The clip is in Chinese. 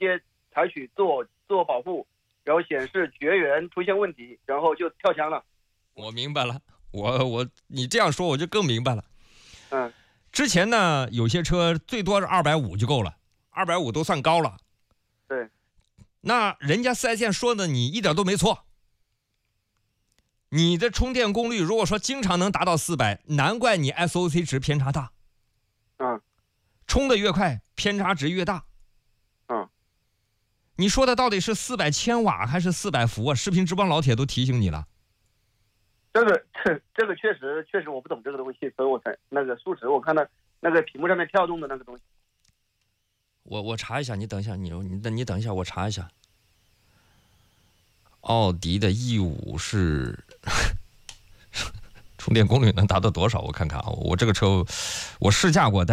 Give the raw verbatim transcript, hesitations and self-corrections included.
接采取自我自我保护，然后显示绝缘出现问题，然后就跳枪了。 我明白了，我我你这样说我就更明白了。 嗯， 之前呢，有些车最多是二百五就够了，二百五都算高了。 对， 那人家四 S 店说的你一点都没错。你的充电功率如果说经常能达到四百，难怪你 S O C 值偏差大。 嗯， 充的越快，偏差值越大。 嗯， 你说的到底是四百千瓦还是四百伏啊？视频直播老铁都提醒你了。 这个这这个确实确实我不懂这个东西，所以我才那个数值我看到那个屏幕上面跳动的那个东西。 我我查一下，你等一下，你你等你等一下，我查一下。奥迪的 E 五是充电功率能达到多少？我看看啊，我这个车我试驾过，但